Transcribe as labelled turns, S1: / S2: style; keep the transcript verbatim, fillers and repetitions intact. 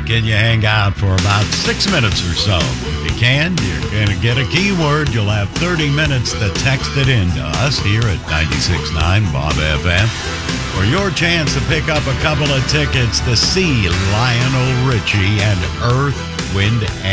S1: Can you hang out for about six minutes or so? If you can, you're going to get a keyword. You'll have thirty minutes to text it in to us here at ninety-six point nine Bob F M for your chance to pick up a couple of tickets to see Lionel Richie and Earth, Wind, and